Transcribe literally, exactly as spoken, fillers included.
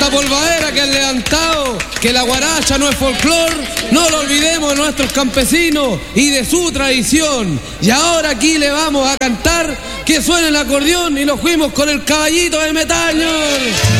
esta polvadera que han levantado, que la guaracha no es folclor, no lo olvidemos de nuestros campesinos y de su tradición. Y ahora aquí le vamos a cantar que suene el acordeón y nos fuimos con el caballito de Metaño.